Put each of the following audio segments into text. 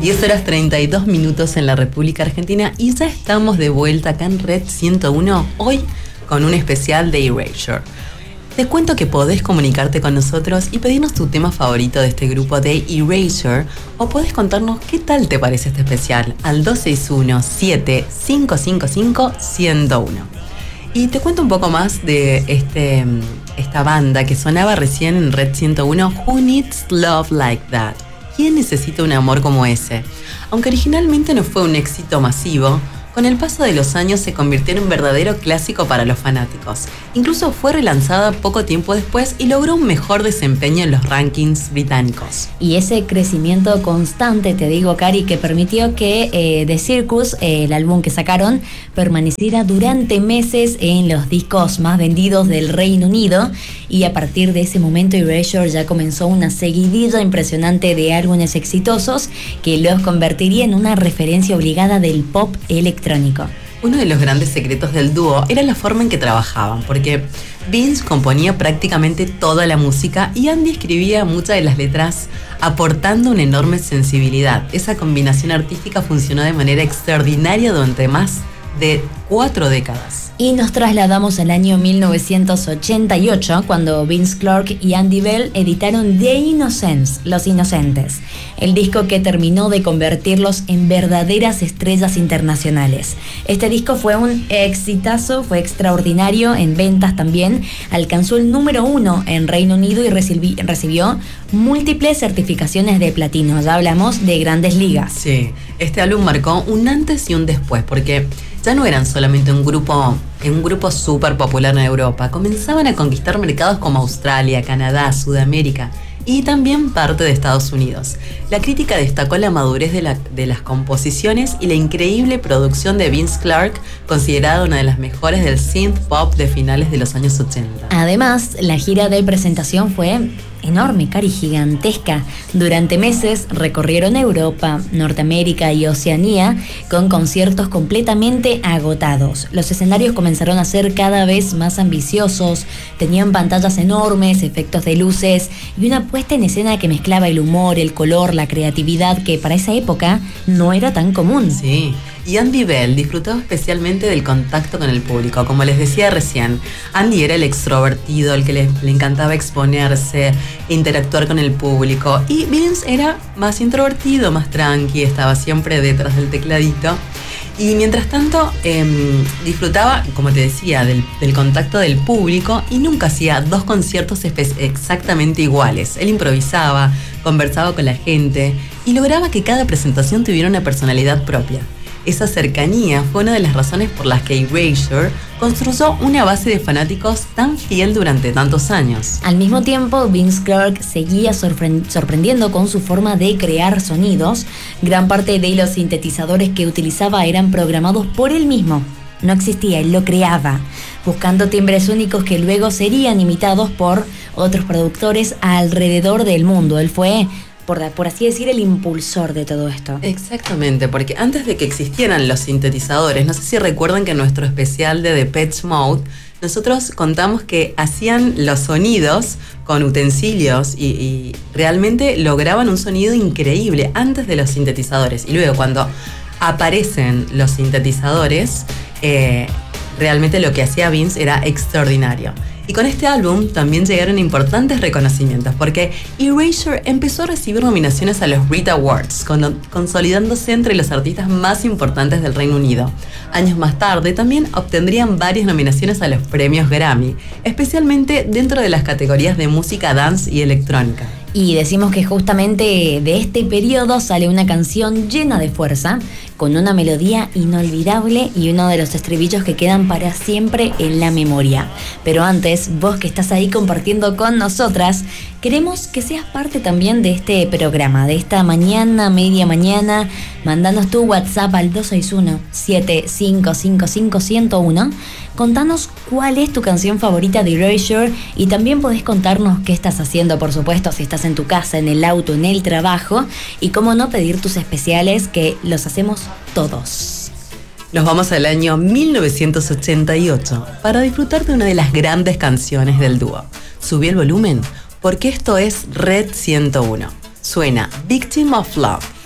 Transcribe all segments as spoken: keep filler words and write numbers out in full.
diez horas treinta y dos minutos en la República Argentina y ya estamos de vuelta acá en Red ciento uno, hoy con un especial de Erasure. Te cuento que podés comunicarte con nosotros y pedirnos tu tema favorito de este grupo de Erasure, o podés contarnos qué tal te parece este especial al dos seis uno, siete cinco cinco cinco, uno cero uno. Y te cuento un poco más de este, esta banda que sonaba recién en Red ciento uno, Who Needs Love Like That? ¿Quién necesita un amor como ese? Aunque originalmente no fue un éxito masivo, con el paso de los años se convirtió en un verdadero clásico para los fanáticos. Incluso fue relanzada poco tiempo después y logró un mejor desempeño en los rankings británicos. Y ese crecimiento constante, te digo, Cari, que permitió que eh, The Circus, eh, el álbum que sacaron, permaneciera durante meses en los discos más vendidos del Reino Unido, y a partir de ese momento Erasure ya comenzó una seguidilla impresionante de álbumes exitosos que los convertiría en una referencia obligada del pop electrónico. Uno de los grandes secretos del dúo era la forma en que trabajaban, porque Vince componía prácticamente toda la música y Andy escribía muchas de las letras, aportando una enorme sensibilidad. Esa combinación artística funcionó de manera extraordinaria durante más de cuatro décadas. Y nos trasladamos al año mil novecientos ochenta y ocho, cuando Vince Clarke y Andy Bell editaron The Innocents, Los Inocentes, el disco que terminó de convertirlos en verdaderas estrellas internacionales. Este disco fue un exitazo, fue extraordinario en ventas también, alcanzó el número uno en Reino Unido y recibí, recibió múltiples certificaciones de platino. Ya hablamos de grandes ligas. Sí, este álbum marcó un antes y un después, porque ya no eran solamente un grupo, un grupo súper popular en Europa. Comenzaban a conquistar mercados como Australia, Canadá, Sudamérica y también parte de Estados Unidos. La crítica destacó la madurez de, la, de las composiciones y la increíble producción de Vince Clarke, considerada una de las mejores del synth pop de finales de los años ochenta. Además, la gira de presentación fue enorme, Cari, gigantesca. Durante meses recorrieron Europa, Norteamérica y Oceanía con conciertos completamente agotados. Los escenarios comenzaron a ser cada vez más ambiciosos, tenían pantallas enormes, efectos de luces y una puesta en escena que mezclaba el humor, el color, la creatividad, que para esa época no era tan común. Sí. Y Andy Bell disfrutaba especialmente del contacto con el público. Como les decía recién, Andy era el extrovertido, el que le, le encantaba exponerse, interactuar con el público. Y Vince era más introvertido, más tranqui, estaba siempre detrás del tecladito. Y mientras tanto, eh, disfrutaba, como te decía, del, del contacto del público y nunca hacía dos conciertos espe- exactamente iguales. Él improvisaba, conversaba con la gente y lograba que cada presentación tuviera una personalidad propia. Esa cercanía fue una de las razones por las que Erasure construyó una base de fanáticos tan fiel durante tantos años. Al mismo tiempo, Vince Clarke seguía sorpre- sorprendiendo con su forma de crear sonidos. Gran parte de los sintetizadores que utilizaba eran programados por él mismo. No existía, él lo creaba, buscando timbres únicos que luego serían imitados por otros productores alrededor del mundo. Él fue, Por, por así decir, el impulsor de todo esto. Exactamente, porque antes de que existieran los sintetizadores, no sé si recuerdan que en nuestro especial de Depeche Mode, nosotros contamos que hacían los sonidos con utensilios y, y realmente lograban un sonido increíble antes de los sintetizadores. Y luego cuando aparecen los sintetizadores, eh, realmente lo que hacía Vince era extraordinario. Y con este álbum también llegaron importantes reconocimientos, porque Erasure empezó a recibir nominaciones a los Brit Awards, con, consolidándose entre los artistas más importantes del Reino Unido. Años más tarde también obtendrían varias nominaciones a los premios Grammy, especialmente dentro de las categorías de música, dance y electrónica. Y decimos que justamente de este periodo sale una canción llena de fuerza, con una melodía inolvidable y uno de los estribillos que quedan para siempre en la memoria. Pero antes, vos que estás ahí compartiendo con nosotras, queremos que seas parte también de este programa, de esta mañana, media mañana. Mandanos tu WhatsApp al dos seis uno, siete cinco cinco cinco, uno cero uno. Contanos cuál es tu canción favorita de Erasure y también podés contarnos qué estás haciendo, por supuesto, si estás en tu casa, en el auto, en el trabajo, y cómo no pedir tus especiales, que los hacemos todos. Nos vamos al año mil novecientos ochenta y ocho para disfrutar de una de las grandes canciones del dúo. Subí el volumen porque esto es Red ciento uno. Suena Victim of Love.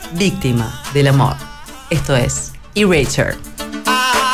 víctima del amor. Esto es Erasure.